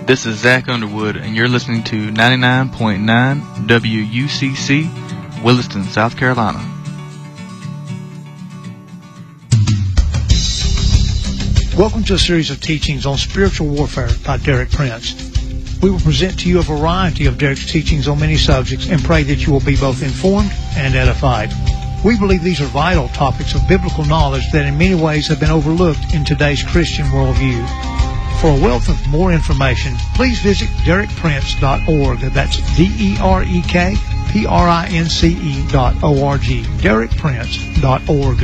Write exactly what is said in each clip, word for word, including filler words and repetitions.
This is Zach Underwood, and you're listening to ninety-nine point nine W U C C, Williston, South Carolina. Welcome to a series of teachings on spiritual warfare by Derek Prince. We will present to you a variety of Derek's teachings on many subjects and pray that you will be both informed and edified. We believe these are vital topics of biblical knowledge that in many ways have been overlooked in today's Christian worldview. For a wealth of more information, please visit derek prince dot org. That's D E R E K P R I N C E dot O R G. derek prince dot org.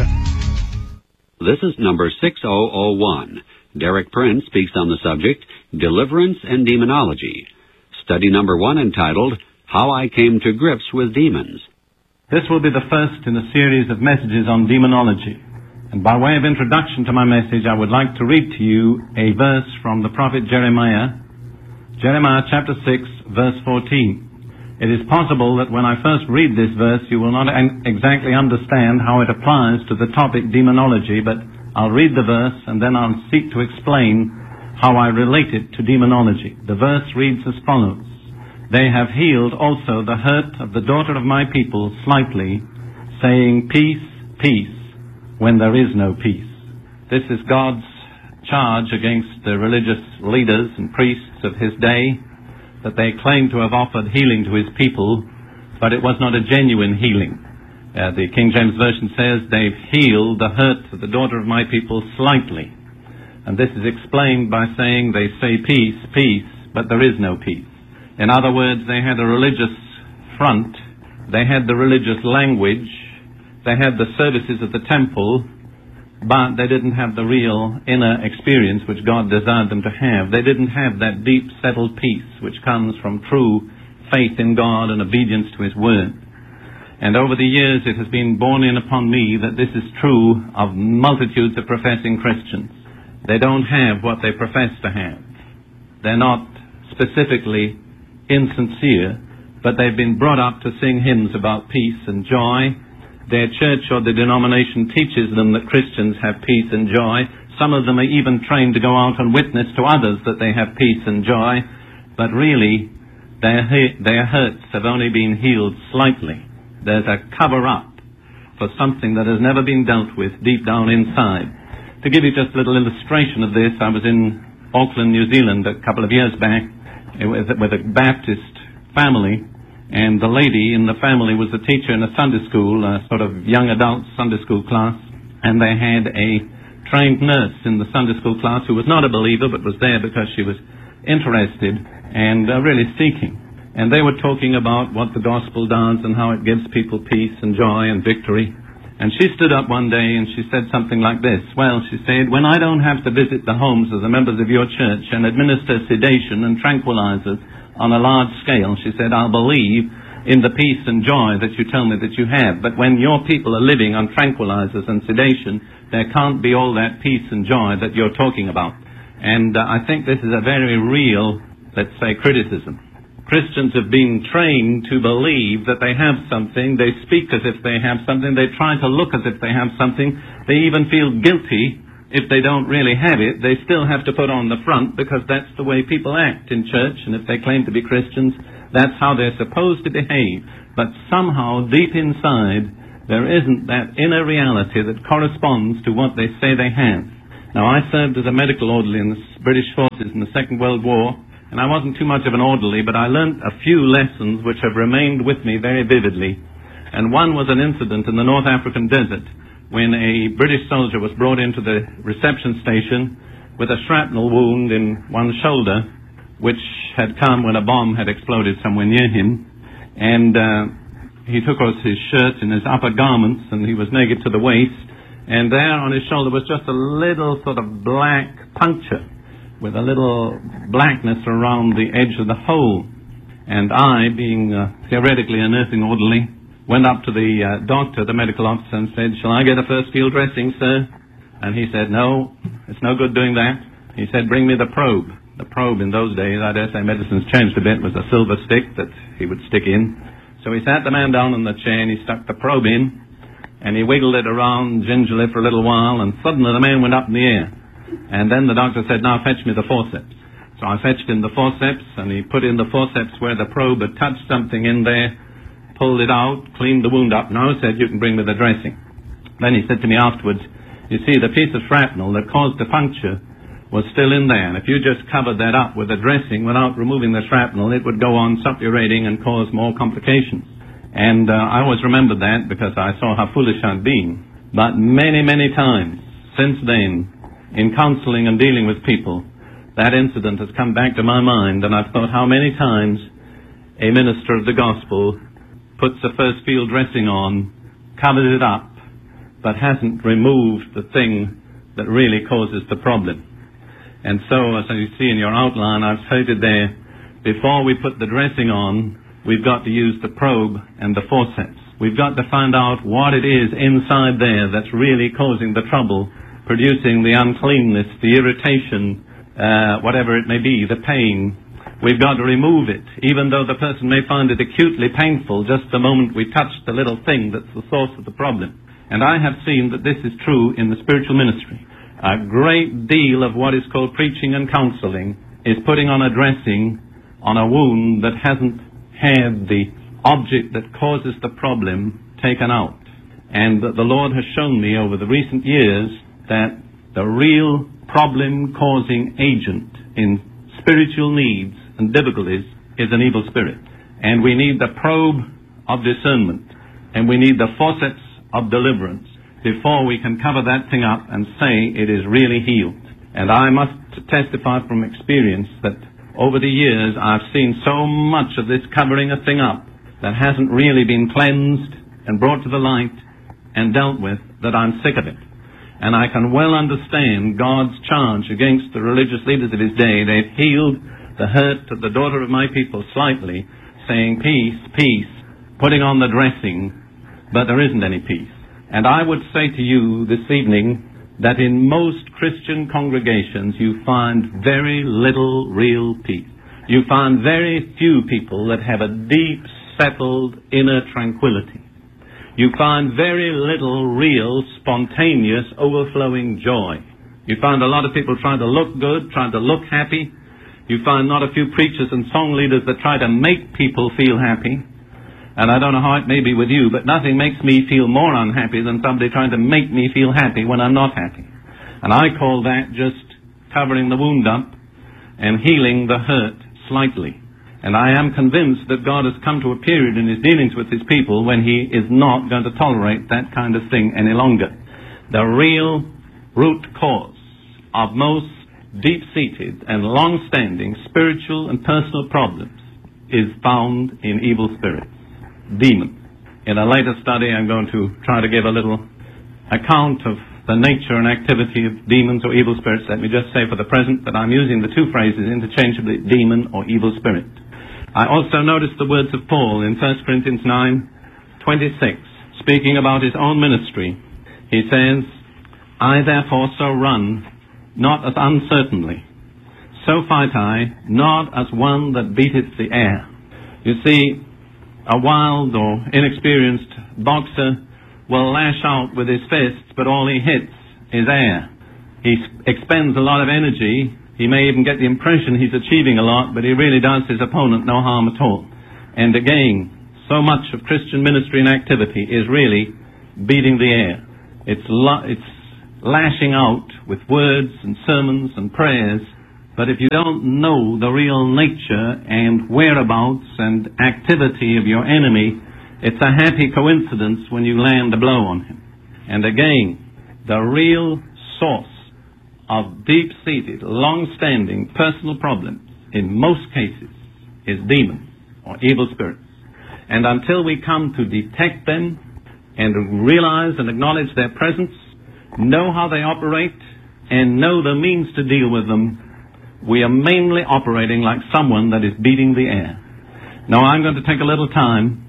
This is number six thousand one. Derek Prince speaks on the subject, Deliverance and Demonology. Study number one entitled, How I Came to Grips with Demons. This will be the first in a series of messages on demonology. And by way of introduction to my message, I would like to read to you a verse from the prophet Jeremiah, Jeremiah chapter six, verse fourteen. It is possible that when I first read this verse, you will not exactly understand how it applies to the topic demonology, but I'll read the verse and then I'll seek to explain how I relate it to demonology. The verse reads as follows. They have healed also the hurt of the daughter of my people slightly, saying, Peace, peace, when there is no peace. This is God's charge against the religious leaders and priests of his day, that they claim to have offered healing to his people, but it was not a genuine healing. Uh, the King James Version says they've healed the hurt of the daughter of my people slightly. And this is explained by saying they say peace, peace, but there is no peace. In other words, they had a religious front, they had the religious language, they had the services of the temple, but they didn't have the real inner experience which God desired them to have. They didn't have that deep, settled peace which comes from true faith in God and obedience to his word. And over the years it has been borne in upon me that this is true of multitudes of professing Christians. They don't have what they profess to have. They're not specifically insincere, but they've been brought up to sing hymns about peace and joy. Their church or the denomination teaches them that Christians have peace and joy. Some of them are even trained to go out and witness to others that they have peace and joy. But really, their, their hurts have only been healed slightly. There's a cover-up for something that has never been dealt with deep down inside. To give you just a little illustration of this, I was in Auckland, New Zealand a couple of years back with a Baptist family. And the lady in the family was a teacher in a Sunday school, a sort of young adult Sunday school class. And they had a trained nurse in the Sunday school class who was not a believer but was there because she was interested and uh, really seeking. And they were talking about what the gospel does and how it gives people peace and joy and victory. And she stood up one day and she said something like this. Well, she said, when I don't have to visit the homes of the members of your church and administer sedation and tranquilizers on a large scale, she said, I'll believe in the peace and joy that you tell me that you have. But when your people are living on tranquilizers and sedation, there can't be all that peace and joy that you're talking about. And uh, I think this is a very real, let's say, criticism. Christians have been trained to believe that they have something. They speak as if they have something. They try to look as if they have something. They even feel guilty if they don't really have it. They still have to put on the front because that's the way people act in church. And if they claim to be Christians, that's how they're supposed to behave. But somehow, deep inside, there isn't that inner reality that corresponds to what they say they have. Now, I served as a medical orderly in the British forces in the Second World War. And I wasn't too much of an orderly, but I learnt a few lessons which have remained with me very vividly. And one was an incident in the North African desert when a British soldier was brought into the reception station with a shrapnel wound in one shoulder, which had come when a bomb had exploded somewhere near him. And uh, he took off his shirt and his upper garments, and he was naked to the waist. And there on his shoulder was just a little sort of black puncture, with a little blackness around the edge of the hole. And I, being uh, theoretically a nursing orderly, went up to the uh, doctor, the medical officer, and said, shall I get a first field dressing, sir? And he said, no, it's no good doing that. He said, bring me the probe. The probe in those days, I dare say medicine's changed a bit, was a silver stick that he would stick in. So he sat the man down in the chair and he stuck the probe in, and he wiggled it around gingerly for a little while, and suddenly the man went up in the air. And then the doctor said, now fetch me the forceps. So I fetched in the forceps, and he put in the forceps where the probe had touched something in there, pulled it out, cleaned the wound up. Now said, you can bring me the dressing. Then he said to me afterwards, you see, the piece of shrapnel that caused the puncture was still in there, and if you just covered that up with a dressing without removing the shrapnel, it would go on suppurating and cause more complications. And uh, I always remembered that because I saw how foolish I'd been. But many, many times since then, in counseling and dealing with people, that incident has come back to my mind, and I've thought how many times a minister of the gospel puts a first field dressing on, covers it up, but hasn't removed the thing that really causes the problem. And so, as you see in your outline, I've stated there, before we put the dressing on, we've got to use the probe and the forceps. We've got to find out what it is inside there that's really causing the trouble, producing the uncleanness, the irritation, uh, whatever it may be, the pain. We've got to remove it, even though the person may find it acutely painful just the moment we touch the little thing that's the source of the problem. And I have seen that this is true in the spiritual ministry. A great deal of what is called preaching and counseling is putting on a dressing on a wound that hasn't had the object that causes the problem taken out. And the Lord has shown me over the recent years that the real problem-causing agent in spiritual needs and difficulties is an evil spirit. And we need the probe of discernment, and we need the forceps of deliverance before we can cover that thing up and say it is really healed. And I must testify from experience that over the years I've seen so much of this covering a thing up that hasn't really been cleansed and brought to the light and dealt with, that I'm sick of it. And I can well understand God's charge against the religious leaders of his day. They've healed the hurt of the daughter of my people slightly, saying peace, peace, putting on the dressing, but there isn't any peace. And I would say to you this evening that in most Christian congregations you find very little real peace. You find very few people that have a deep, settled inner tranquility. You find very little real, spontaneous, overflowing joy. You find a lot of people trying to look good, trying to look happy. You find not a few preachers and song leaders that try to make people feel happy. And I don't know how it may be with you, but nothing makes me feel more unhappy than somebody trying to make me feel happy when I'm not happy. And I call that just covering the wound up and healing the hurt slightly. And I am convinced that God has come to a period in his dealings with his people when he is not going to tolerate that kind of thing any longer. The real root cause of most deep-seated and long-standing spiritual and personal problems is found in evil spirits. Demons. In a later study, I'm going to try to give a little account of the nature and activity of demons or evil spirits. Let me just say for the present that I'm using the two phrases interchangeably, demon or evil spirit. I also noticed the words of Paul in First Corinthians nine twenty-six, speaking about his own ministry. He says, I therefore so run, not as uncertainly, so fight I, not as one that beateth the air. You see, a wild or inexperienced boxer will lash out with his fists, but all he hits is air. He expends a lot of energy. He may even get the impression he's achieving a lot, but he really does his opponent no harm at all. And again, so much of Christian ministry and activity is really beating the air. It's, lo- it's lashing out with words and sermons and prayers. But if you don't know the real nature and whereabouts and activity of your enemy, it's a happy coincidence when you land a blow on him. And again, the real source of deep-seated, long-standing personal problems, in most cases, is demons or evil spirits. And until we come to detect them and realize and acknowledge their presence, know how they operate, and know the means to deal with them, we are mainly operating like someone that is beating the air. Now, I'm going to take a little time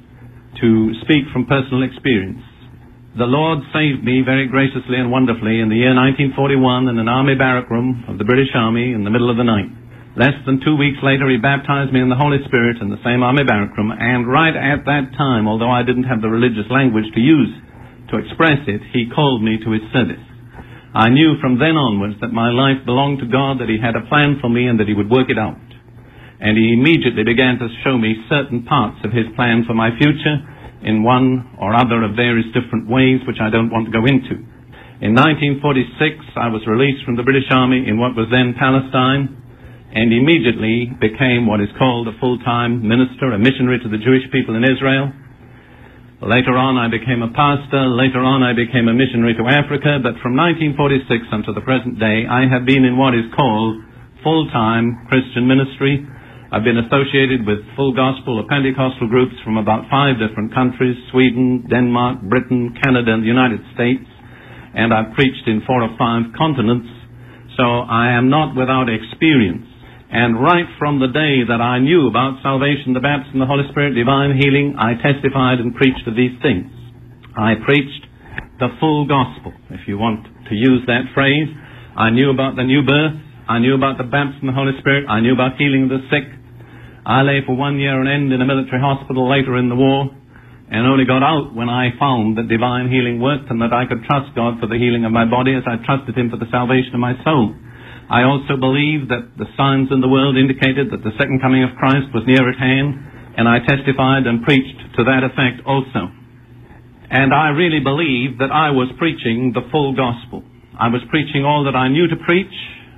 to speak from personal experience. The Lord saved me very graciously and wonderfully in the year nineteen forty-one in an army barrack room of the British Army in the middle of the night. Less than two weeks later, he baptized me in the Holy Spirit in the same army barrack room, and right at that time, although I didn't have the religious language to use to express it, he called me to his service. I knew from then onwards that my life belonged to God, that He had a plan for me and that He would work it out. And He immediately began to show me certain parts of His plan for my future in one or other of various different ways, which I don't want to go into. In nineteen forty-six, I was released from the British Army in what was then Palestine, and immediately became what is called a full-time minister, a missionary to the Jewish people in Israel. Later on, I became a pastor. Later on, I became a missionary to Africa. But from nineteen forty-six until the present day, I have been in what is called full-time Christian ministry. I've been associated with full gospel or Pentecostal groups from about five different countries: Sweden, Denmark, Britain, Canada, and the United States. And I've preached in four or five continents. So I am not without experience. And right from the day that I knew about salvation, the baptism, the Holy Spirit, divine healing, I testified and preached of these things. I preached the full gospel, if you want to use that phrase. I knew about the new birth. I knew about the baptism of the Holy Spirit. I knew about healing the sick. I lay for one year and end in a military hospital later in the war, and only got out when I found that divine healing worked and that I could trust God for the healing of my body as I trusted Him for the salvation of my soul. I also believed that the signs in the world indicated that the second coming of Christ was near at hand, and I testified and preached to that effect also. And I really believed that I was preaching the full gospel. I was preaching all that I knew to preach,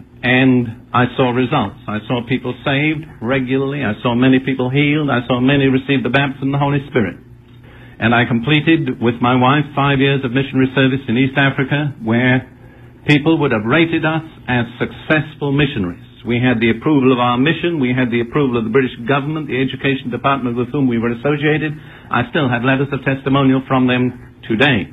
and I saw results. I saw people saved regularly. I saw many people healed. I saw many receive the baptism of the Holy Spirit. And I completed with my wife five years of missionary service in East Africa, where people would have rated us as successful missionaries. We had the approval of our mission. We had the approval of the British government, the education department with whom we were associated. I still had letters of testimonial from them today.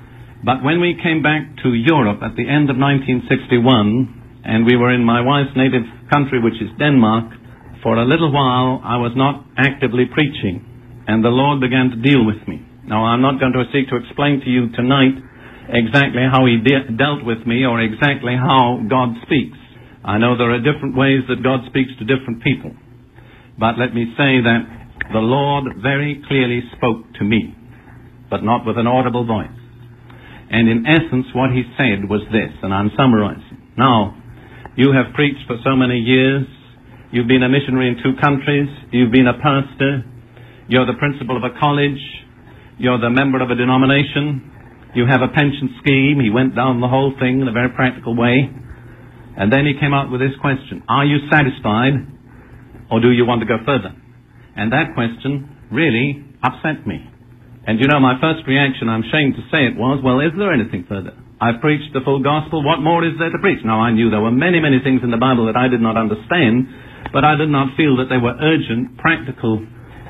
But when we came back to Europe at the end of nineteen sixty-one, and we were in my wife's native country, which is Denmark, for a little while I was not actively preaching, and the Lord began to deal with me. Now, I'm not going to seek to explain to you tonight exactly how He de- dealt with me or exactly how God speaks. I know there are different ways that God speaks to different people. But let me say that the Lord very clearly spoke to me, but not with an audible voice. And in essence, what He said was this, and I'm summarizing. Now, you have preached for so many years. You've been a missionary in two countries. You've been a pastor. You're the principal of a college. You're the member of a denomination. You have a pension scheme. He went down the whole thing in a very practical way. And then he came out with this question: are you satisfied, or do you want to go further? And that question really upset me. And you know, my first reaction, I'm ashamed to say it, was, well, is there anything further? I've preached the full gospel. What more is there to preach? Now, I knew there were many, many things in the Bible that I did not understand, but I did not feel that they were urgent, practical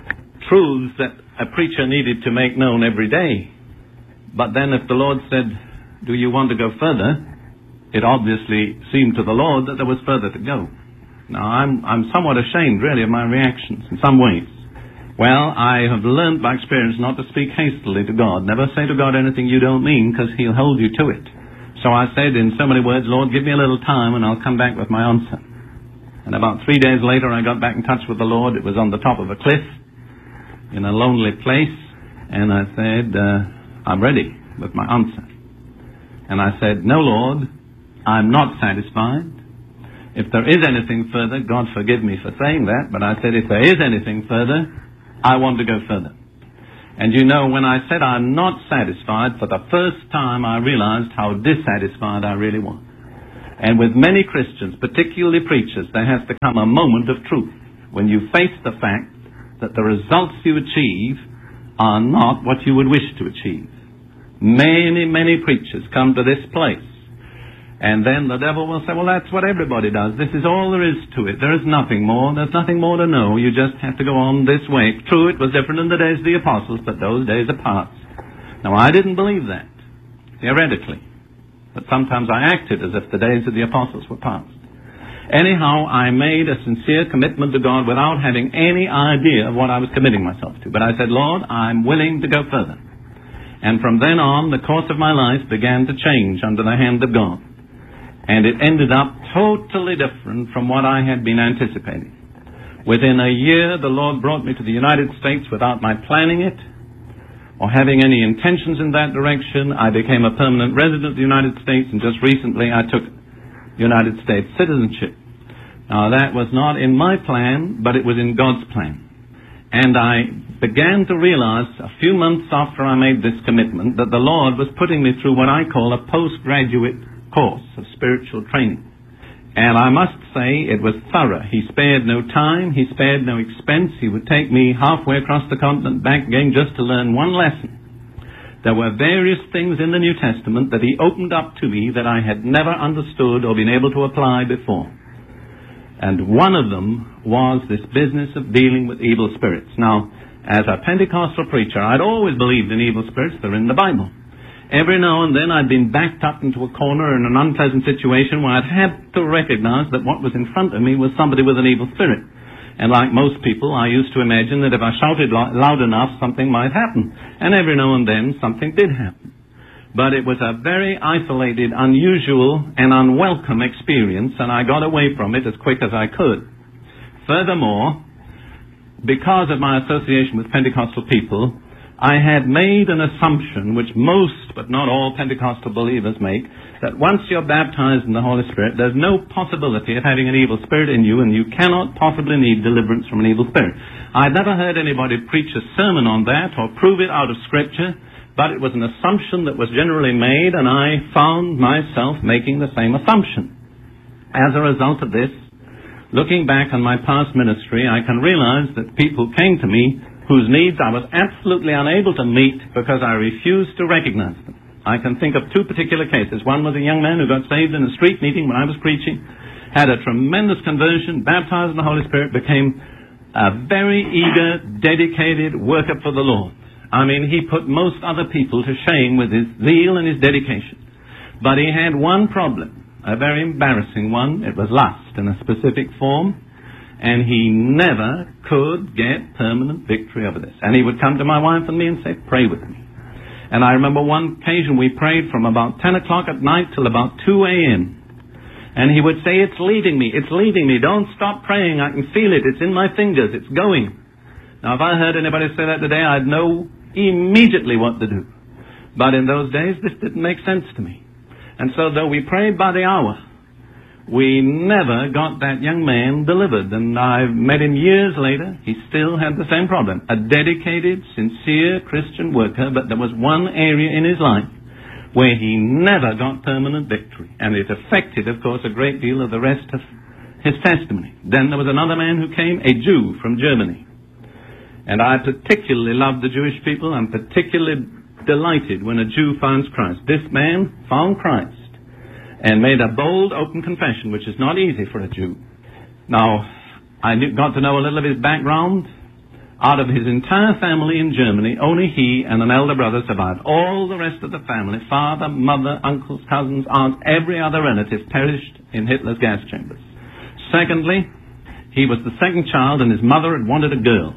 truths that a preacher needed to make known every day. But then if the Lord said, do you want to go further? It obviously seemed to the Lord that there was further to go. Now, I'm, I'm somewhat ashamed, really, of my reactions in some ways. Well, I have learned by experience not to speak hastily to God. Never say to God anything you don't mean, because He'll hold you to it. So I said in so many words, Lord, give me a little time and I'll come back with my answer. And about three days later, I got back in touch with the Lord. It was on the top of a cliff in a lonely place. And I said, uh, I'm ready with my answer. And I said, no, Lord, I'm not satisfied. If there is anything further, God forgive me for saying that, but I said, if there is anything further, I want to go further. And you know, when I said I'm not satisfied, for the first time I realized how dissatisfied I really was. And with many Christians, particularly preachers, there has to come a moment of truth when you face the fact that the results you achieve are not what you would wish to achieve. Many, many preachers come to this place, and then the devil will say, well, that's what everybody does. This is all there is to it. There is nothing more. There's nothing more to know. You just have to go on this way. True, it was different in the days of the apostles, but those days are past. Now, I didn't believe that, theoretically. But sometimes I acted as if the days of the apostles were past. Anyhow, I made a sincere commitment to God without having any idea of what I was committing myself to. But I said, Lord, I'm willing to go further. And from then on, the course of my life began to change under the hand of God. And it ended up totally different from what I had been anticipating. Within a year, the Lord brought me to the United States without my planning it. or having any intentions in that direction. I became a permanent resident of the United States, and just recently I took United States citizenship. Now, that was not in my plan, but it was in God's plan. And I began to realize a few months after I made this commitment that the Lord was putting me through what I call a postgraduate course of spiritual training. And I must say it was thorough. He spared no time, he spared no expense. He would take me halfway across the continent, back again, just to learn one lesson. There were various things in the New Testament that he opened up to me that I had never understood or been able to apply before. And one of them was this business of dealing with evil spirits. Now, as a Pentecostal preacher, I'd always believed in evil spirits. They're in the Bible. Every now and then I'd been backed up into a corner in an unpleasant situation where I'd had to recognize that what was in front of me was somebody with an evil spirit. And like most people, I used to imagine that if I shouted loud enough, something might happen. And every now and then, something did happen. But it was a very isolated, unusual, and unwelcome experience, and I got away from it as quick as I could. Furthermore, because of my association with Pentecostal people, I had made an assumption, which most, but not all Pentecostal believers make, that once you're baptized in the Holy Spirit, there's no possibility of having an evil spirit in you, and you cannot possibly need deliverance from an evil spirit. I'd never heard anybody preach a sermon on that or prove it out of Scripture, but it was an assumption that was generally made, and I found myself making the same assumption. As a result of this, looking back on my past ministry, I can realize that people came to me whose needs I was absolutely unable to meet because I refused to recognize them. I can think of two particular cases. One was a young man who got saved in a street meeting when I was preaching, had a tremendous conversion, baptized in the Holy Spirit, became a very eager, dedicated worker for the Lord. I mean, he put most other people to shame with his zeal and his dedication. But he had one problem, a very embarrassing one. It was lust in a specific form. And he never could get permanent victory over this. And he would come to my wife and me and say, pray with me. And I remember one occasion we prayed from about ten o'clock at night till about two a.m. And he would say, it's leading me, it's leading me. Don't stop praying. I can feel it. It's in my fingers. It's going. Now, if I heard anybody say that today, I'd know immediately what to do. But in those days, this didn't make sense to me. And so though we prayed by the hour, we never got that young man delivered. And I've met him years later. He still had the same problem. A dedicated, sincere Christian worker, but there was one area in his life where he never got permanent victory. And it affected, of course, a great deal of the rest of his testimony. Then there was another man who came, a Jew from Germany. And I particularly love the Jewish people. I'm particularly delighted when a Jew finds Christ. This man found Christ and made a bold, open confession, which is not easy for a Jew. Now, I got to know a little of his background. Out of his entire family in Germany, only he and an elder brother survived. All the rest of the family, father, mother, uncles, cousins, aunts, every other relative perished in Hitler's gas chambers. Secondly, he was the second child, and his mother had wanted a girl.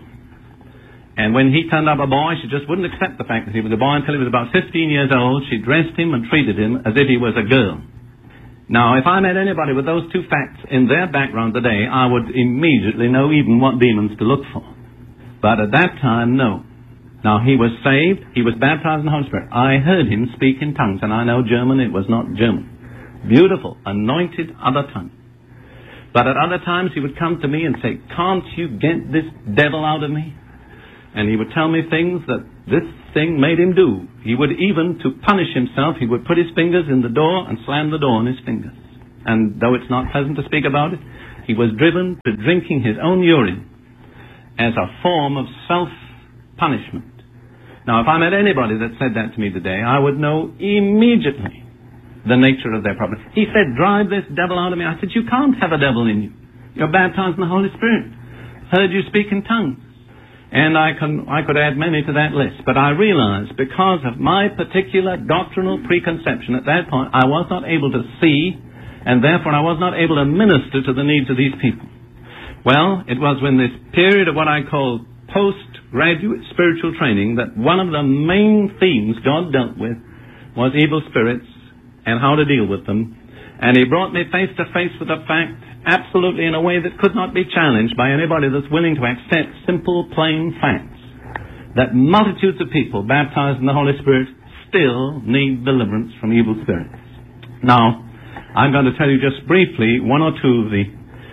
And when he turned up a boy, she just wouldn't accept the fact that he was a boy until he was about fifteen years old. She dressed him and treated him as if he was a girl. Now, if I met anybody with those two facts in their background today, I would immediately know even what demons to look for. But at that time, no. Now, he was saved. He was baptized in the Holy Spirit. I heard him speak in tongues, and I know German. It was not German. Beautiful, anointed other tongue. But at other times, he would come to me and say, can't you get this devil out of me? And he would tell me things that this thing made him do. He would even, to punish himself, he would put his fingers in the door and slam the door on his fingers. And though it's not pleasant to speak about it, he was driven to drinking his own urine as a form of self-punishment. Now, if I met anybody that said that to me today, I would know immediately the nature of their problem. He said, drive this devil out of me. I said, you can't have a devil in you. You're baptized in the Holy Spirit. Heard you speak in tongues. And I, can, I could add many to that list. But I realized because of my particular doctrinal preconception at that point, I was not able to see, and therefore I was not able to minister to the needs of these people. Well, it was when this period of what I call postgraduate spiritual training that one of the main themes God dealt with was evil spirits and how to deal with them. And He brought me face to face with the fact, absolutely in a way that could not be challenged by anybody that's willing to accept simple, plain facts, that multitudes of people baptized in the Holy Spirit still need deliverance from evil spirits. Now, I'm going to tell you just briefly one or two of the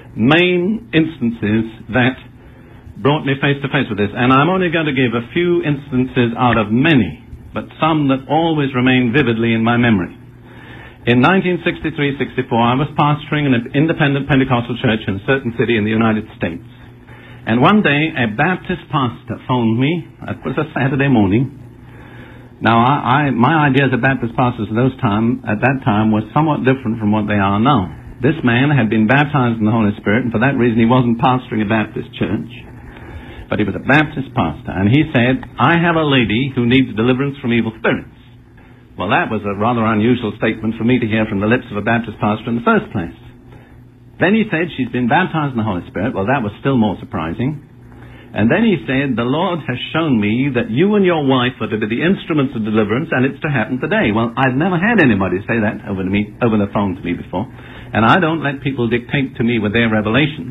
main instances that brought me face to face with this. And I'm only going to give a few instances out of many, but some that always remain vividly in my memory. In nineteen sixty-three sixty-four, I was pastoring an independent Pentecostal church in a certain city in the United States. And one day, a Baptist pastor phoned me. It was a Saturday morning. Now, I, I, my ideas of Baptist pastors at, those time, at that time were somewhat different from what they are now. This man had been baptized in the Holy Spirit, and for that reason he wasn't pastoring a Baptist church. But he was a Baptist pastor, and he said, I have a lady who needs deliverance from evil spirits. Well, that was a rather unusual statement for me to hear from the lips of a Baptist pastor in the first place. Then he said, she's been baptized in the Holy Spirit. Well, that was still more surprising. And then he said, the Lord has shown me that you and your wife are to be the instruments of deliverance, and it's to happen today. Well, I've never had anybody say that over, to me, over the phone to me before, and I don't let people dictate to me with their revelations.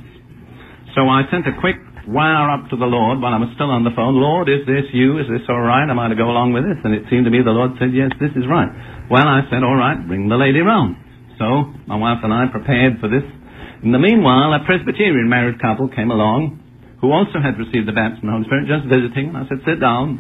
So I sent a quick wire up to the Lord while I was still on the phone. Lord, is this you? Is this all right? Am I to go along with this? And it seemed to me the Lord said, yes, this is right. Well, I said, all right, bring the lady round. So my wife and I prepared for this. In the meanwhile, a Presbyterian married couple came along who also had received the baptism of the Holy Spirit, just visiting. And I said, sit down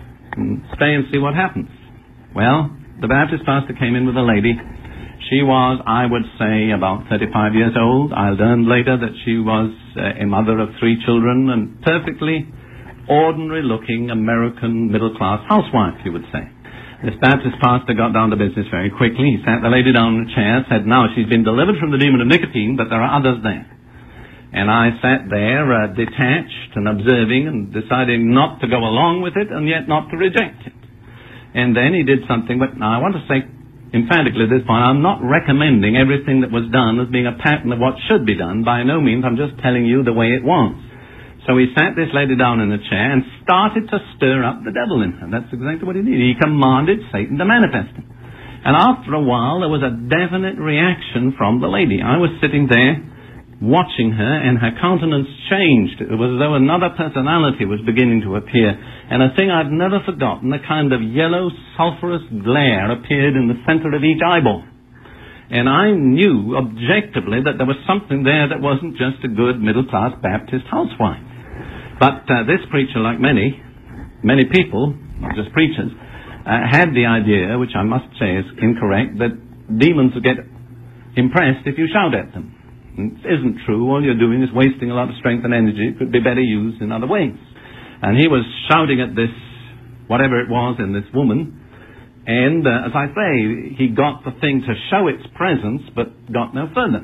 and stay and see what happens. Well, the Baptist pastor came in with a lady. She was, I would say, about thirty-five years old. I learned later that she was uh, a mother of three children and perfectly ordinary-looking American middle-class housewife, you would say. This Baptist pastor got down to business very quickly. He sat the lady down in a chair, said, now she's been delivered from the demon of nicotine, but there are others there. And I sat there uh, detached and observing and deciding not to go along with it and yet not to reject it. And then he did something, but now I want to say emphatically at this point, I'm not recommending everything that was done as being a pattern of what should be done. By no means, I'm just telling you the way it was. So he sat this lady down in a chair and started to stir up the devil in her. That's exactly what he did. He commanded Satan to manifest him. And after a while, there was a definite reaction from the lady. I was sitting there watching her, and her countenance changed. It was as though another personality was beginning to appear. And a thing I've never forgotten, a kind of yellow, sulphurous glare appeared in the center of each eyeball. And I knew objectively that there was something there that wasn't just a good middle-class Baptist housewife. But uh, this preacher, like many, many people, not just preachers, uh, had the idea, which I must say is incorrect, that demons get impressed if you shout at them. It isn't true. All you're doing is wasting a lot of strength and energy. It could be better used in other ways. And he was shouting at this, whatever it was, in this woman. And, uh, as I say, he got the thing to show its presence, but got no further.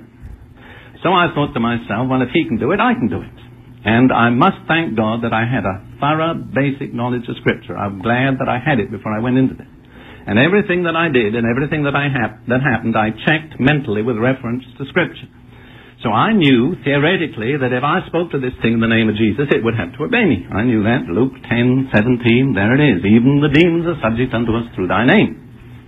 So I thought to myself, well, if he can do it, I can do it. And I must thank God that I had a thorough, basic knowledge of Scripture. I'm glad that I had it before I went into this. And everything that I did and everything that I hap- that happened, I checked mentally with reference to Scripture. So I knew, theoretically, that if I spoke to this thing in the name of Jesus, it would have to obey me. I knew that. Luke ten seventeen, there it is. Even the demons are subject unto us through thy name.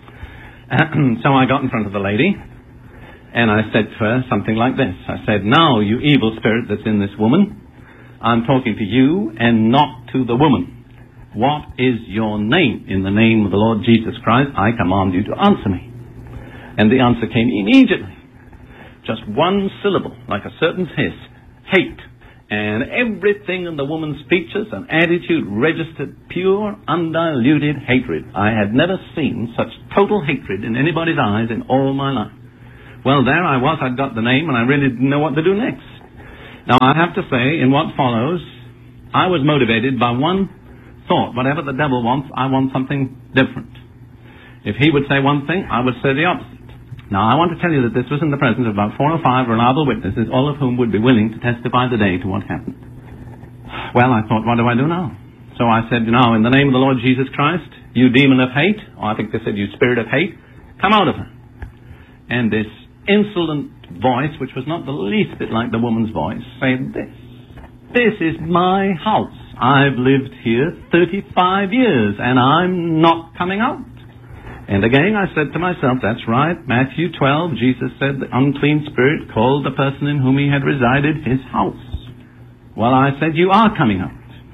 So I got in front of the lady, and I said to her something like this. I said, now, you evil spirit that's in this woman, I'm talking to you and not to the woman. What is your name? In the name of the Lord Jesus Christ, I command you to answer me. And the answer came immediately. Just one syllable, like a serpent's hiss, hate. And everything in the woman's features and attitude registered pure, undiluted hatred. I had never seen such total hatred in anybody's eyes in all my life. Well, there I was, I'd got the name, and I really didn't know what to do next. Now, I have to say, in what follows, I was motivated by one thought. Whatever the devil wants, I want something different. If he would say one thing, I would say the opposite. Now, I want to tell you that this was in the presence of about four or five reliable witnesses, all of whom would be willing to testify today to what happened. Well, I thought, what do I do now? So I said, now, in the name of the Lord Jesus Christ, you demon of hate, or I think they said, you spirit of hate, come out of her. And this insolent voice, which was not the least bit like the woman's voice, said this. This is my house. I've lived here thirty-five years, and I'm not coming out. And again I said to myself, that's right, Matthew twelve, Jesus said the unclean spirit called the person in whom he had resided his house. Well, I said, you are coming out.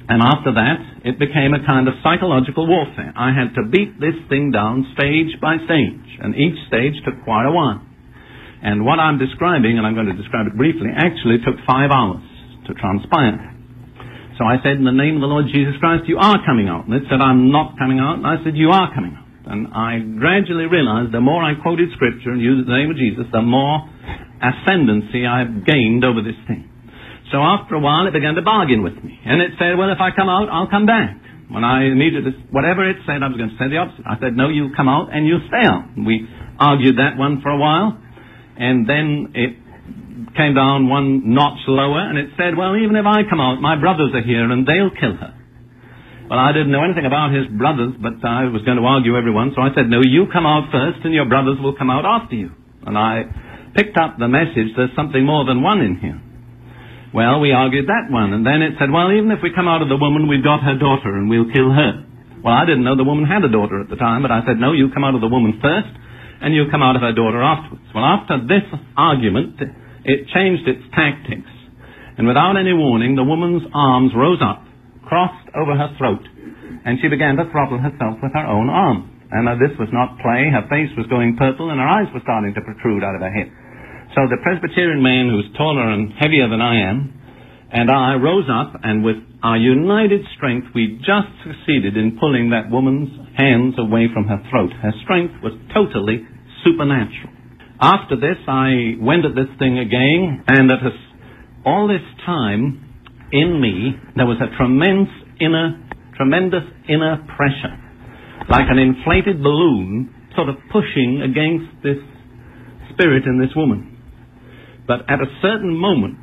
And after that, it became a kind of psychological warfare. I had to beat this thing down stage by stage, and each stage took quite a while. And what I'm describing, and I'm going to describe it briefly, actually took five hours to transpire. So I said, in the name of the Lord Jesus Christ, you are coming out. And it said, I'm not coming out. And I said, you are coming out. And I gradually realized the more I quoted Scripture and used the name of Jesus, the more ascendancy I gained over this thing. So after a while, it began to bargain with me. And it said, well, if I come out, I'll come back. When I immediately, whatever it said, I was going to say the opposite. I said, no, you come out and you stay out. And we argued that one for a while. And then it came down one notch lower, and it said, well, even if I come out, my brothers are here, and they'll kill her. Well, I didn't know anything about his brothers, but I was going to argue everyone, so I said, no, you come out first, and your brothers will come out after you. And I picked up the message, there's something more than one in here. Well, we argued that one, and then it said, well, even if we come out of the woman, we've got her daughter, and we'll kill her. Well, I didn't know the woman had a daughter at the time, but I said, no, you come out of the woman first, and you come out of her daughter afterwards. Well, after this argument, it changed its tactics. And without any warning, the woman's arms rose up, crossed over her throat, and she began to throttle herself with her own arm. And uh, this was not play. Her face was going purple, and her eyes were starting to protrude out of her head. So the Presbyterian man, who's taller and heavier than I am, and I rose up, and with our united strength, we just succeeded in pulling that woman's hands away from her throat. Her strength was totally supernatural. After this, I went at this thing again, and at a, all this time, in me, there was a tremendous inner, tremendous inner pressure, like an inflated balloon sort of pushing against this spirit in this woman. But at a certain moment,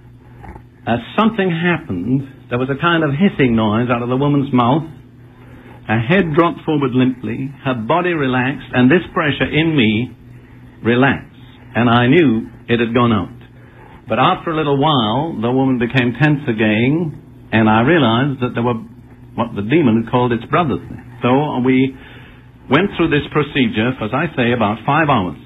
as something happened, there was a kind of hissing noise out of the woman's mouth. Her head dropped forward limply, her body relaxed, and this pressure in me relaxed, and I knew it had gone out. But after a little while, the woman became tense again, and I realized that there were what the demon had called its brothers there. So we went through this procedure for, as I say, about five hours.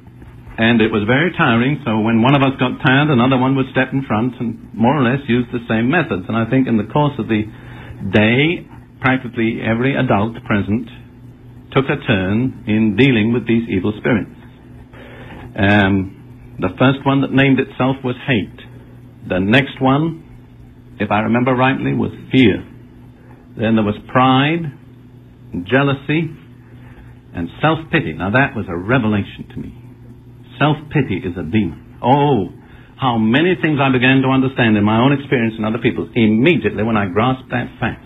And it was very tiring, so when one of us got tired, another one would step in front and more or less use the same methods. And I think in the course of the day, practically every adult present took a turn in dealing with these evil spirits. Um, the first one that named itself was hate. The next one, if I remember rightly, was fear. Then there was pride, and jealousy, and self-pity. Now that was a revelation to me. Self-pity is a demon. Oh, how many things I began to understand in my own experience and other people's immediately when I grasped that fact.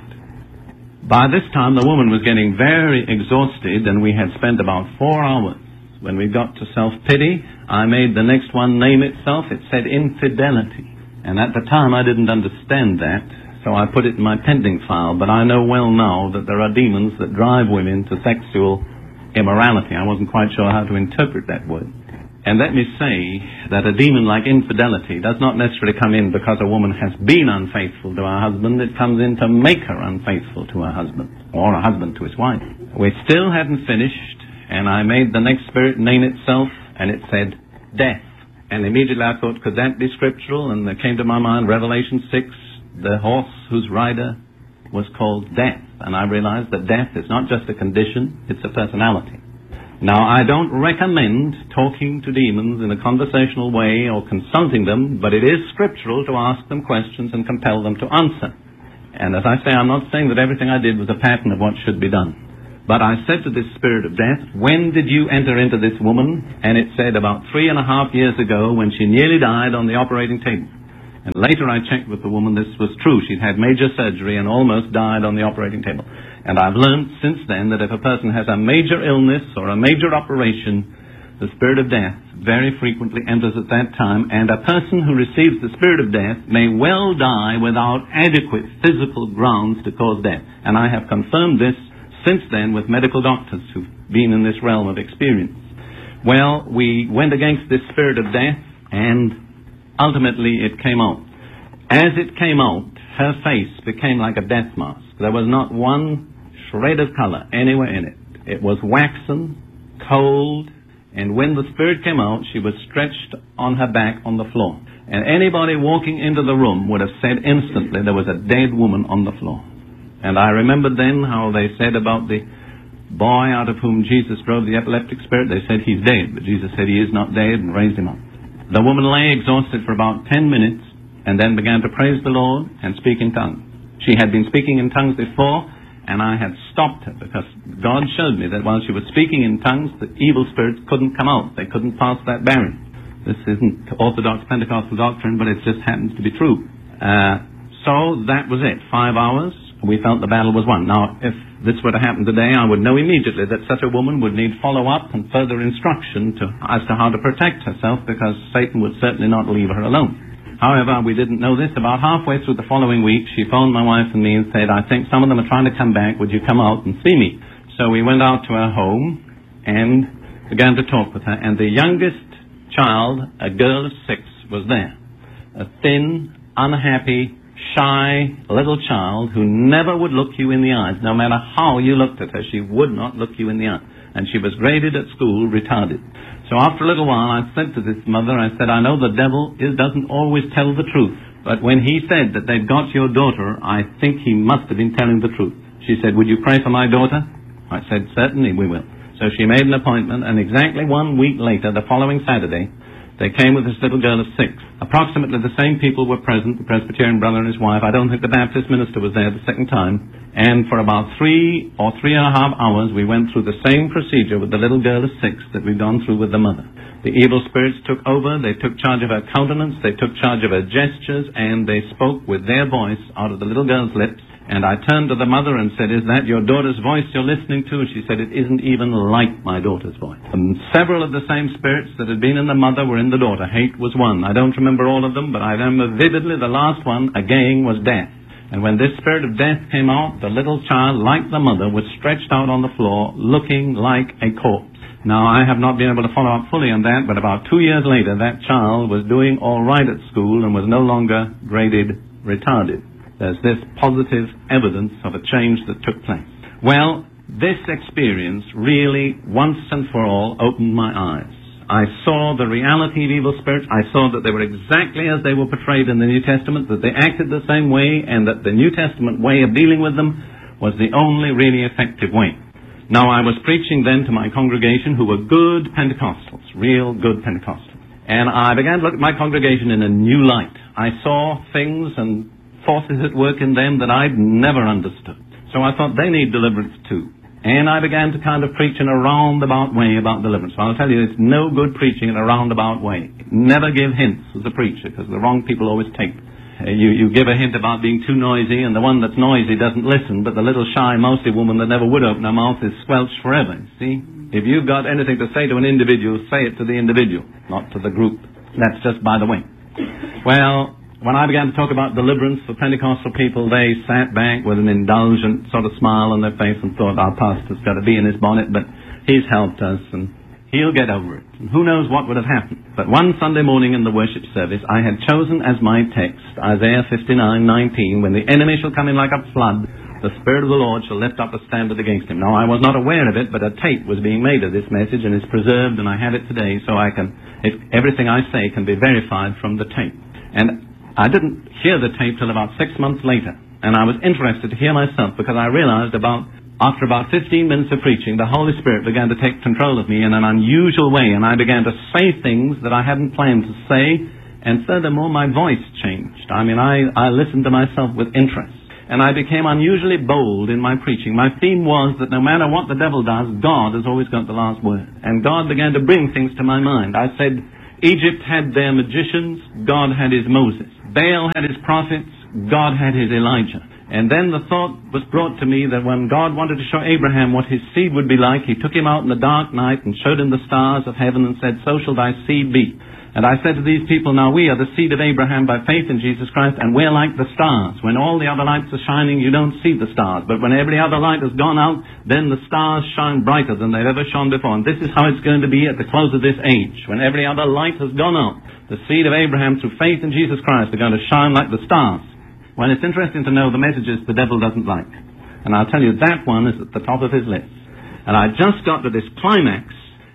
By this time, the woman was getting very exhausted, and we had spent about four hours. When we got to self-pity, I made the next one name itself. It said infidelity. And at the time, I didn't understand that, so I put it in my pending file. But I know well now that there are demons that drive women to sexual immorality. I wasn't quite sure how to interpret that word. And let me say that a demon like infidelity does not necessarily come in because a woman has been unfaithful to her husband. It comes in to make her unfaithful to her husband, or a husband to his wife. We still hadn't finished, and I made the next spirit name itself, and it said death. And immediately I thought, could that be scriptural? And there came to my mind Revelation six, the horse whose rider was called Death. And I realized that death is not just a condition, it's a personality. Now, I don't recommend talking to demons in a conversational way or consulting them, but it is scriptural to ask them questions and compel them to answer. And as I say, I'm not saying that everything I did was a pattern of what should be done. But I said to this spirit of death, when did you enter into this woman? And it said about three and a half years ago when she nearly died on the operating table. And later I checked with the woman, this was true. She'd had major surgery and almost died on the operating table. And I've learned since then that if a person has a major illness or a major operation, the spirit of death very frequently enters at that time, and a person who receives the spirit of death may well die without adequate physical grounds to cause death. And I have confirmed this since then with medical doctors who've been in this realm of experience. Well, we went against this spirit of death, and ultimately it came out. As it came out, her face became like a death mask. There was not one shred of color anywhere in it. It was waxen, cold, And when the spirit came out, she was stretched on her back on the floor. And anybody walking into the room would have said instantly there was a dead woman on the floor. And I remembered then how they said about the boy out of whom Jesus drove the epileptic spirit. They said he's dead, but Jesus said he is not dead and raised him up. The woman lay exhausted for about ten minutes and then began to praise the Lord and speak in tongues. She had been speaking in tongues before, and I had stopped her because God showed me that while she was speaking in tongues, the evil spirits couldn't come out. They couldn't pass that barrier. This isn't Orthodox Pentecostal doctrine, but it just happens to be true. Uh, so that was it. Five hours. We felt the battle was won. Now, if this were to happen today, I would know immediately that such a woman would need follow-up and further instruction to, as to how to protect herself, because Satan would certainly not leave her alone. However, we didn't know this. About halfway through the following week, she phoned my wife and me and said, I think some of them are trying to come back. Would you come out and see me? So we went out to her home and began to talk with her. And the youngest child, a girl of six, was there. A thin, unhappy, shy little child who never would look you in the eyes. No matter how you looked at her, she would not look you in the eye. And she was graded at school retarded. So after a little while, I said to this mother, I said, I know the devil is, doesn't always tell the truth, but when he said that they've got your daughter, I think he must have been telling the truth. She said, would you pray for my daughter? I said, certainly we will. So she made an appointment, and exactly one week later, the following Saturday, they came with this little girl of six. Approximately the same people were present, the Presbyterian brother and his wife. I don't think the Baptist minister was there the second time. And for about three or three and a half hours, we went through the same procedure with the little girl of six that we'd gone through with the mother. The evil spirits took over, they took charge of her countenance, they took charge of her gestures, and they spoke with their voice out of the little girl's lips. And I turned to the mother and said, is that your daughter's voice you're listening to? And she said, it isn't even like my daughter's voice. And several of the same spirits that had been in the mother were in the daughter. Hate was one. I don't remember all of them, but I remember vividly the last one, again, was death. And when this spirit of death came out, the little child, like the mother, was stretched out on the floor, looking like a corpse. Now, I have not been able to follow up fully on that, but about two years later, that child was doing all right at school and was no longer graded retarded. There's this positive evidence of a change that took place. Well, this experience really, once and for all, opened my eyes. I saw the reality of evil spirits. I saw that they were exactly as they were portrayed in the New Testament, that they acted the same way, and that the New Testament way of dealing with them was the only really effective way. Now, I was preaching then to my congregation, who were good Pentecostals, real good Pentecostals. And I began to look at my congregation in a new light. I saw things and forces at work in them that I'd never understood. So I thought they need deliverance too. And I began to kind of preach in a roundabout way about deliverance. So I'll tell you, it's no good preaching in a roundabout way. Never give hints as a preacher, because the wrong people always take. Uh, you, you give a hint about being too noisy, and the one that's noisy doesn't listen, but the little shy, mousy woman that never would open her mouth is squelched forever. See? If you've got anything to say to an individual, say it to the individual, not to the group. That's just by the way. Well, when I began to talk about deliverance for Pentecostal people, they sat back with an indulgent sort of smile on their face and thought, our pastor's got to be in his bonnet, but he's helped us and he'll get over it. And who knows what would have happened. But one Sunday morning in the worship service, I had chosen as my text Isaiah fifty-nine nineteen, when the enemy shall come in like a flood, the Spirit of the Lord shall lift up a standard against him. Now, I was not aware of it, but a tape was being made of this message and is preserved, and I have it today, so I can, if everything I say can be verified from the tape. And I didn't hear the tape till about six months later, and I was interested to hear myself because I realized about, after about fifteen minutes of preaching, the Holy Spirit began to take control of me in an unusual way, and I began to say things that I hadn't planned to say, and furthermore, my voice changed. I mean, I, I listened to myself with interest, and I became unusually bold in my preaching. My theme was that no matter what the devil does, God has always got the last word, and God began to bring things to my mind. I said, Egypt had their magicians, God had his Moses. Baal had his prophets, God had his Elijah. And then the thought was brought to me that when God wanted to show Abraham what his seed would be like, he took him out in the dark night and showed him the stars of heaven and said, so shall thy seed be. And I said to these people, now we are the seed of Abraham by faith in Jesus Christ, and we're like the stars. When all the other lights are shining, you don't see the stars. But when every other light has gone out, then the stars shine brighter than they've ever shone before. And this is how it's going to be at the close of this age. When every other light has gone out, the seed of Abraham through faith in Jesus Christ are going to shine like the stars. Well, it's interesting to know the messages the devil doesn't like. And I'll tell you, that one is at the top of his list. And I just got to this climax,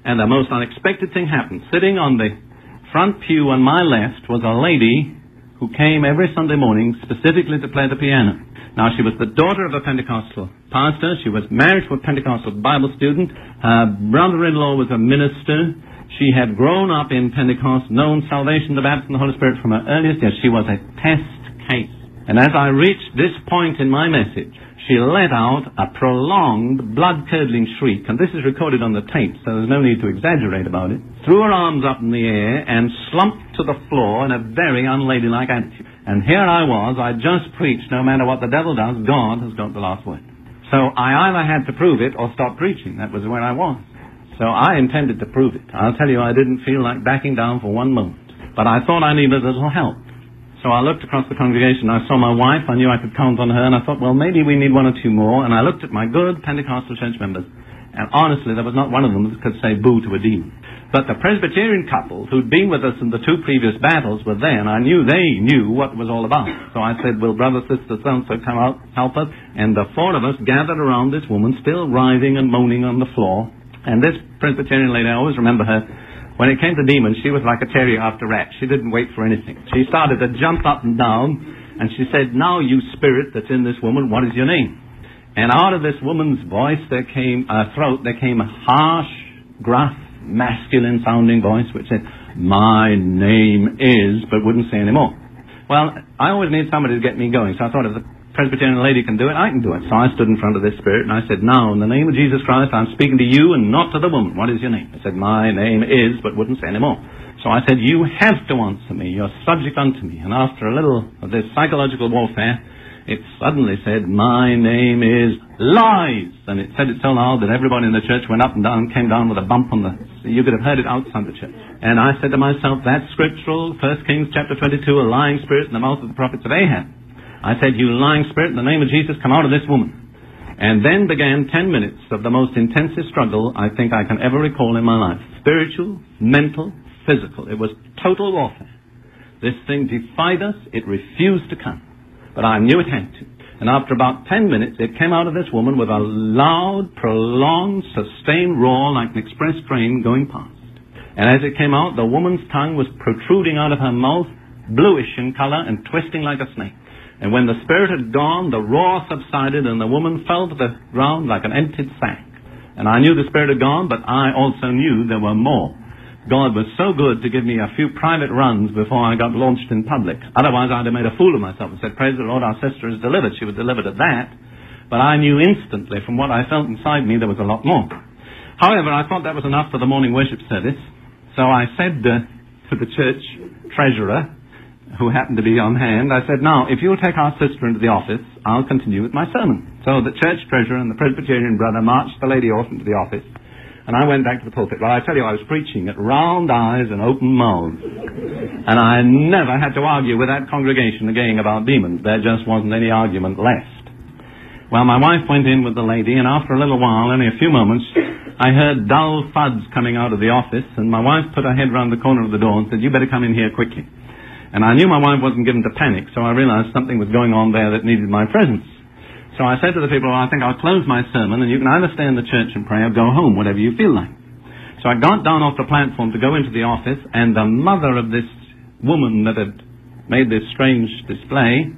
And the most unexpected thing happened. Sitting on the front pew on my left was a lady who came every Sunday morning specifically to play the piano. Now, she was the daughter of a Pentecostal pastor. She was married to a Pentecostal Bible student. Her brother-in-law was a minister. She had grown up in Pentecost, known salvation, the baptism of the Holy Spirit from her earliest years. She was a test case. And as I reached this point in my message, she let out a prolonged, blood-curdling shriek, and this is recorded on the tape, so there's no need to exaggerate about it, threw her arms up in the air and slumped to the floor in a very unladylike attitude. And here I was, I just preached, no matter what the devil does, God has got the last word. So I either had to prove it or stop preaching. That was where I was. So I intended to prove it. I'll tell you, I didn't feel like backing down for one moment. But I thought I needed a little help. So I looked across the congregation. I saw my wife. I knew I could count on her. And I thought, well, maybe we need one or two more. And I looked at my good Pentecostal church members. And honestly, there was not one of them that could say boo to a demon. But the Presbyterian couple who'd been with us in the two previous battles were there. And I knew they knew what it was all about. So I said, will brother, sister, so-and-so come out, help us? And the four of us gathered around this woman, still writhing and moaning on the floor. And this Presbyterian lady, I always remember her, when it came to demons, she was like a terrier after rats. She didn't wait for anything. She started to jump up and down, and she said, now, you spirit that's in this woman, what is your name? And out of this woman's voice, there came, uh, throat, there came a harsh, gruff, masculine-sounding voice which said, my name is, but wouldn't say any more. Well, I always need somebody to get me going, so I thought if the Presbyterian lady can do it, I can do it. So I stood in front of this spirit and I said, now, in the name of Jesus Christ, I'm speaking to you and not to the woman. What is your name? I said, my name is, but wouldn't say any more. So I said, you have to answer me. You're subject unto me. And after a little of this psychological warfare, it suddenly said, my name is lies. And it said it so loud that everybody in the church went up and down, came down with a bump on the... You could have heard it outside the church. And I said to myself, that's scriptural. First Kings chapter twenty-two, a lying spirit in the mouth of the prophets of Ahab. I said, you lying spirit, in the name of Jesus, come out of this woman. And then began ten minutes of the most intensive struggle I think I can ever recall in my life. Spiritual, mental, physical. It was total warfare. This thing defied us. It refused to come. But I knew it had to. And after about ten minutes, it came out of this woman with a loud, prolonged, sustained roar like an express train going past. And as it came out, the woman's tongue was protruding out of her mouth, bluish in color and twisting like a snake. And when the spirit had gone, the roar subsided and the woman fell to the ground like an emptied sack. And I knew the spirit had gone, but I also knew there were more. God was so good to give me a few private runs before I got launched in public. Otherwise, I'd have made a fool of myself and said, praise the Lord, our sister is delivered. She was delivered at that. But I knew instantly from what I felt inside me there was a lot more. However, I thought that was enough for the morning worship service. So I said uh, to the church treasurer, who happened to be on hand, I said, now, if you'll take our sister into the office, I'll continue with my sermon. So the church treasurer and the Presbyterian brother marched the lady off into the office, and I went back to the pulpit. Well, I tell you, I was preaching at round eyes and open mouths. And I never had to argue with that congregation again about demons. There just wasn't any argument left. Well, my wife went in with the lady, and after a little while, only a few moments, I heard dull thuds coming out of the office, and my wife put her head round the corner of the door and said, you better come in here quickly. And I knew my wife wasn't given to panic, so I realized something was going on there that needed my presence. So I said to the people, well, I think I'll close my sermon, and you can either stay in the church and pray or go home, whatever you feel like. So I got down off the platform to go into the office, and the mother of this woman that had made this strange display,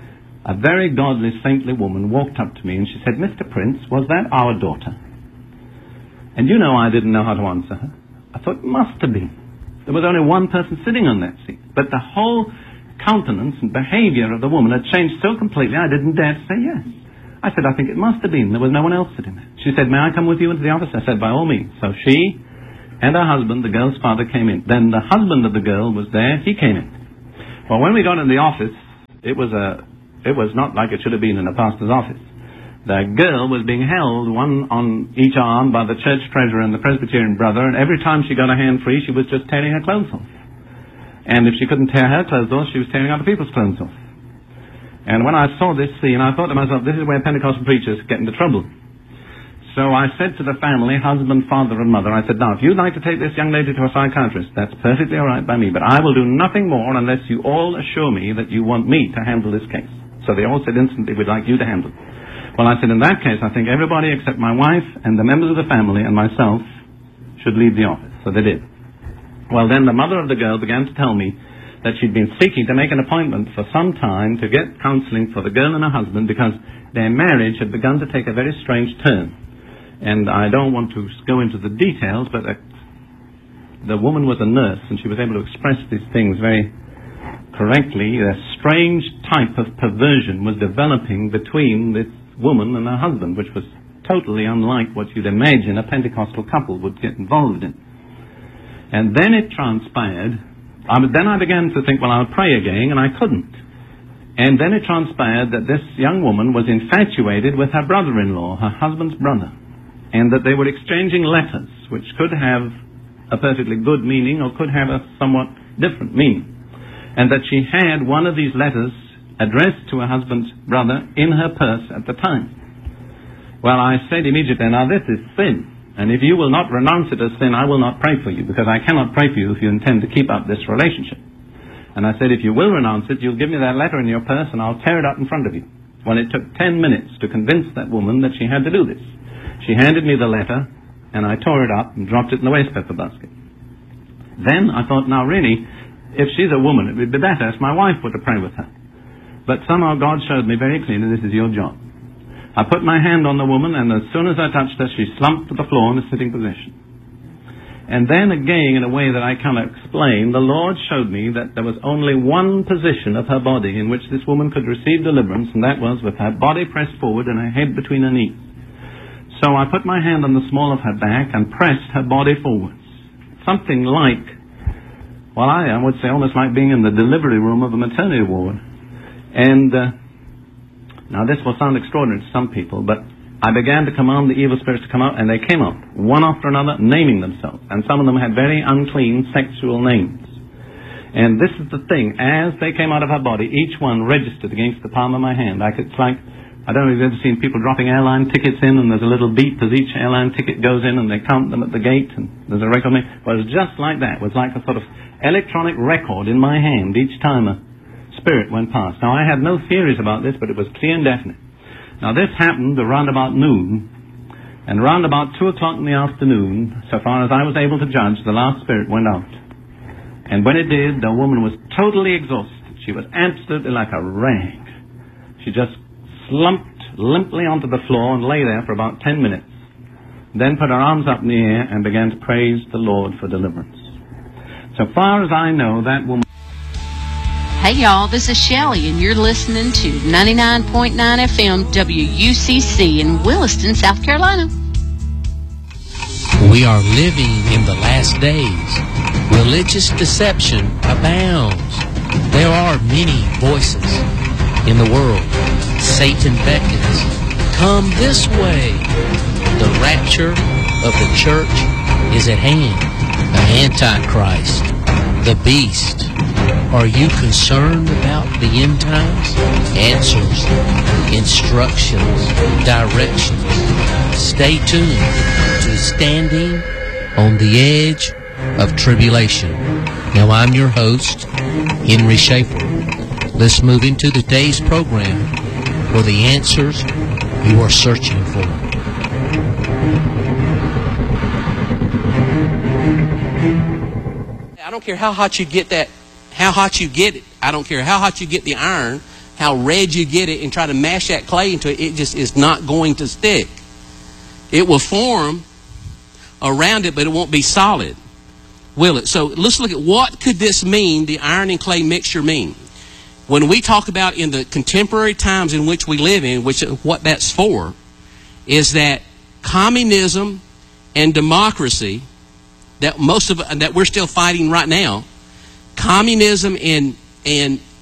a very godly, saintly woman, walked up to me, and she said, Mister Prince, was that our daughter? And you know I didn't know how to answer her. I thought it must have been. There was only one person sitting on that seat. But the whole countenance and behavior of the woman had changed so completely I didn't dare to say yes. I said, I think it must have been. There was no one else sitting there. She said, may I come with you into the office? I said, by all means. So she and her husband, the girl's father, came in. Then the husband of the girl was there. He came in. Well, when we got in the office, it was a, it was not like it should have been in a pastor's office. The girl was being held, one on each arm, by the church treasurer and the Presbyterian brother, and every time she got her hand free, she was just tearing her clothes off. And if she couldn't tear her clothes off, she was tearing other people's clothes off. And when I saw this scene, I thought to myself, this is where Pentecostal preachers get into trouble. So I said to the family, husband, father, and mother, I said, now, if you'd like to take this young lady to a psychiatrist, that's perfectly all right by me, but I will do nothing more unless you all assure me that you want me to handle this case. So they all said instantly, we'd like you to handle it. Well, I said, in that case, I think everybody except my wife and the members of the family and myself should leave the office. So they did. Well, then the mother of the girl began to tell me that she'd been seeking to make an appointment for some time to get counseling for the girl and her husband because their marriage had begun to take a very strange turn. And I don't want to go into the details, but uh, the woman was a nurse and she was able to express these things very correctly. A strange type of perversion was developing between this woman and her husband, which was totally unlike what you'd imagine a Pentecostal couple would get involved in. And then it transpired, I, then I began to think, well, I'll pray again, and I couldn't. And then it transpired that this young woman was infatuated with her brother-in-law, her husband's brother, and that they were exchanging letters, which could have a perfectly good meaning or could have a somewhat different meaning. And that she had one of these letters addressed to her husband's brother in her purse at the time. Well, I said immediately, now this is sin. And if you will not renounce it as sin, I will not pray for you, because I cannot pray for you if you intend to keep up this relationship. And I said, if you will renounce it, you'll give me that letter in your purse and I'll tear it up in front of you. Well, it took ten minutes to convince that woman that she had to do this. She handed me the letter, and I tore it up and dropped it in the waste paper basket. Then I thought, now really, if she's a woman, it would be better if my wife were to pray with her. But somehow God showed me very clearly, this is your job. I put my hand on the woman, and as soon as I touched her, she slumped to the floor in a sitting position. And then again, in a way that I cannot explain, the Lord showed me that there was only one position of her body in which this woman could receive deliverance, and that was with her body pressed forward and her head between her knees. So I put my hand on the small of her back and pressed her body forwards. Something like, well, I, I would say almost like being in the delivery room of a maternity ward. And uh, now this will sound extraordinary to some people, but I began to command the evil spirits to come out, and they came out, one after another, naming themselves. And some of them had very unclean sexual names. And this is the thing, as they came out of her body, each one registered against the palm of my hand. I could, it's like, I don't know if you've ever seen people dropping airline tickets in, and there's a little beep as each airline ticket goes in, and they count them at the gate, and there's a record. Well, it was just like that. It was like a sort of electronic record in my hand each time a spirit went past. Now, I had no theories about this, but it was clear and definite. Now, this happened around about noon, and around about two o'clock in the afternoon, so far as I was able to judge, the last spirit went out. And when it did, the woman was totally exhausted. She was absolutely like a rag. She just slumped limply onto the floor and lay there for about ten minutes. Then put her arms up in the air and began to praise the Lord for deliverance. So far as I know, that woman... Hey y'all, this is Shelley, and you're listening to ninety-nine point nine F M W U C C in Williston, South Carolina. We are living in the last days. Religious deception abounds. There are many voices in the world. Satan beckons, come this way. The rapture of the church is at hand. The Antichrist, the beast. Are you concerned about the end times? Answers, instructions, directions. Stay tuned to Standing on the Edge of Tribulation. Now I'm your host, Henry Schaefer. Let's move into today's program for the answers you are searching for. I don't care how hot you get that, how hot you get it. I don't care how hot you get the iron, how red you get it, and try to mash that clay into it. It just is not going to stick. It will form around it, but it won't be solid, will it? So let's look at what could this mean, the iron and clay mixture mean. When we talk about in the contemporary times in which we live in, which what that's for, is that communism and democracy that most of that we're still fighting right now, communism and and